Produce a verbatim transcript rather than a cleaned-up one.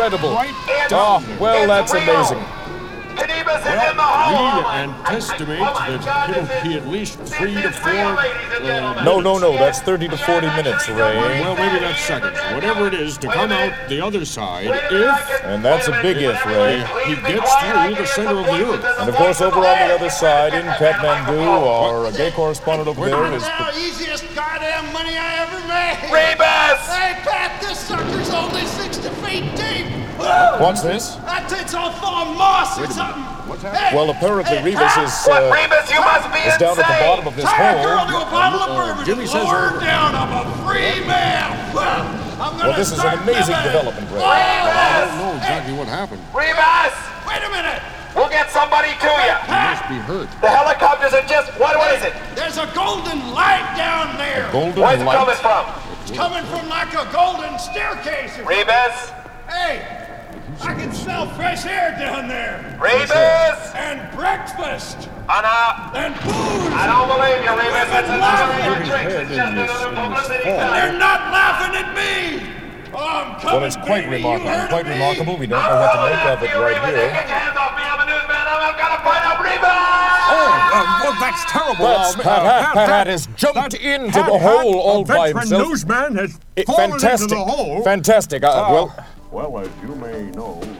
incredible. Right Ah, down. well, that's amazing. Well, we anticipate that it'll be at least three to four. Uh, No, no, no, that's thirty to forty minutes, Ray. Well, maybe that's seconds. Whatever it is, to come out the other side, if And that's a big if, Ray. he gets through the center of the earth. And of course, over on the other side in Kathmandu, our gay correspondent over there is. Now, easiest goddamn money I ever made. Rebus! Hey, Pat, this sucker's only sixty feet deep. What's this? That takes all Thorn Moss or something. What's happening? Well, apparently Rebus is, What, uh, Rebus, you must be is down at the bottom of this Tie a girl hole. to a bottle of Uh, bourbon Jimmy and says lower her over. down. I'm a free man. I'm gonna Well, this is an start amazing living. development, Ray. I don't know exactly what happened. Rebus! Wait a minute. We'll get somebody to you. He must be hurt. The helicopters are just, what, what is it? There's a golden light down there. Golden Where's it coming light. from? It's coming from like a golden staircase. Rebus? Hey, I can smell fresh air down there. Rebus! And breakfast. Oh, no. And booze. I don't believe you, Rebus. It's Women another laughing. of your tricks. Head It's in just this- another in this publicity fall. stunt. They're not laughing at me. Oh, I'm coming, Well, it's quite baby. remarkable. You heard Quite of me? remarkable. We don't know what to make of it right Rebus, here. get your hands off me. I'm a newsman. I've got to find out Rebus! Oh, uh, well, that's terrible. That's Uh, Pat uh, Hat. Pat Hat has that- jumped that into Pat the Hat, hole all a by veteran himself. newsman has It- fallen fantastic. into the hole. Fantastic. Uh, Uh, well, well, as you may know,